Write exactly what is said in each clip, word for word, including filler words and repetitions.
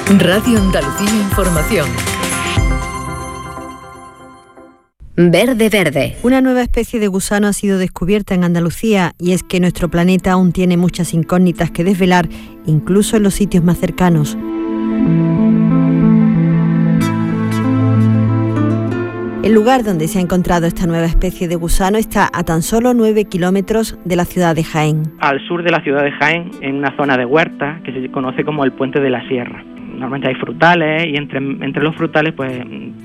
Radio Andalucía Información. Verde Verde. Una nueva especie de gusano ha sido descubierta en Andalucía, y es que nuestro planeta aún tiene muchas incógnitas que desvelar, incluso en los sitios más cercanos. El lugar donde se ha encontrado esta nueva especie de gusano está a tan solo nueve kilómetros de la ciudad de Jaén. Al sur de la ciudad de Jaén, en una zona de huerta que se conoce como el Puente de la Sierra. Normalmente hay frutales y entre, entre los frutales pues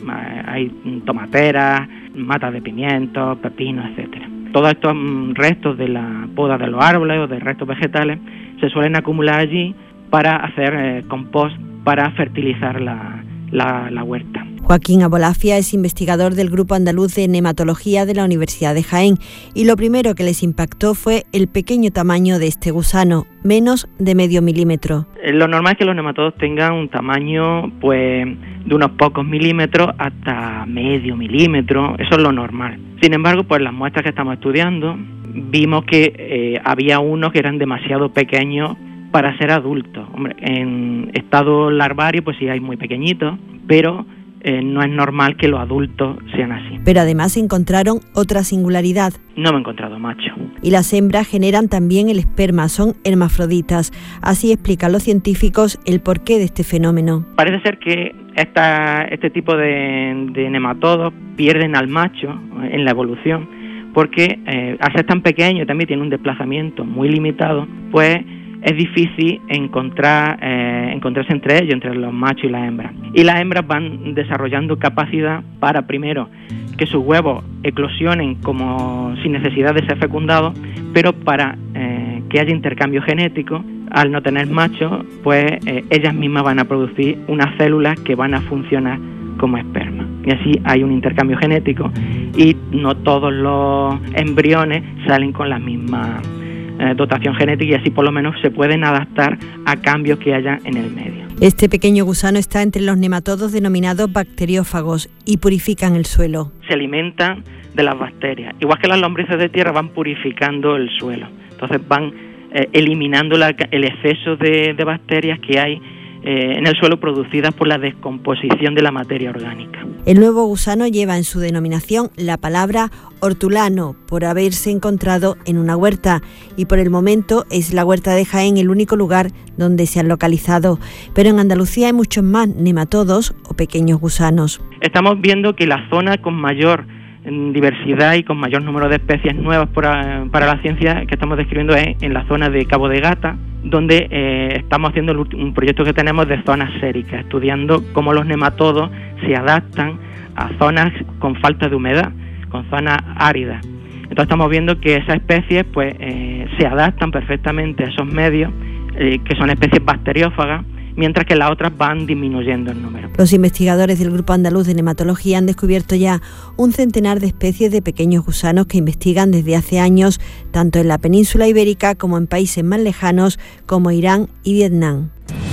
hay tomateras, matas de pimientos, pepinos, etcétera. Todos estos restos de la poda de los árboles o de restos vegetales se suelen acumular allí para hacer eh, compost, para fertilizar la, la, la huerta. Joaquín Abolafia es investigador del Grupo Andaluz de Nematología de la Universidad de Jaén, y lo primero que les impactó fue el pequeño tamaño de este gusano, menos de medio milímetro. Lo normal es que los nematodos tengan un tamaño pues de unos pocos milímetros hasta medio milímetro, eso es lo normal. Sin embargo, pues las muestras que estamos estudiando vimos que eh, había unos que eran demasiado pequeños para ser adultos. Hombre, en estado larvario pues sí hay muy pequeñitos, pero Eh, no es normal que los adultos sean así. Pero además encontraron otra singularidad. No me he encontrado macho. Y las hembras generan también el esperma, son hermafroditas. Así explican los científicos el porqué de este fenómeno. Parece ser que esta, este tipo de, de nematodos pierden al macho en la evolución porque eh, al ser tan pequeño también tiene un desplazamiento muy limitado, pues es difícil encontrar eh, encontrarse entre ellos, entre los machos y las hembras. Y las hembras van desarrollando capacidad para, primero, que sus huevos eclosionen como sin necesidad de ser fecundados, pero para eh, que haya intercambio genético. Al no tener machos, pues eh, ellas mismas van a producir unas células que van a funcionar como esperma. Y así hay un intercambio genético y no todos los embriones salen con la misma Eh, dotación genética, y así por lo menos se pueden adaptar a cambios que haya en el medio. Este pequeño gusano está entre los nematodos denominados bacteriófagos y purifican el suelo. Se alimentan de las bacterias, igual que las lombrices de tierra van purificando el suelo, entonces van eh, eliminando la, el exceso de, de bacterias que hay eh, en el suelo producidas por la descomposición de la materia orgánica. El nuevo gusano lleva en su denominación la palabra hortulano por haberse encontrado en una huerta, y por el momento es la huerta de Jaén el único lugar donde se han localizado, pero en Andalucía hay muchos más nematodos o pequeños gusanos. Estamos viendo que la zona con mayor diversidad y con mayor número de especies nuevas para, para la ciencia que estamos describiendo es en la zona de Cabo de Gata, donde eh, estamos haciendo el, un proyecto que tenemos de zonas séricas, estudiando cómo los nematodos se adaptan a zonas con falta de humedad, con zonas áridas. Entonces estamos viendo que esas especies pues eh, se adaptan perfectamente a esos medios, eh, que son especies bacteriófagas, mientras que las otras van disminuyendo en número. Los investigadores del Grupo Andaluz de Nematología han descubierto ya un centenar de especies de pequeños gusanos que investigan desde hace años, tanto en la península ibérica como en países más lejanos como Irán y Vietnam.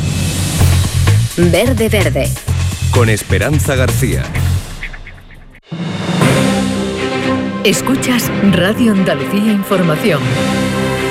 Verde Verde. Con Esperanza García. Escuchas Radio Andalucía Información.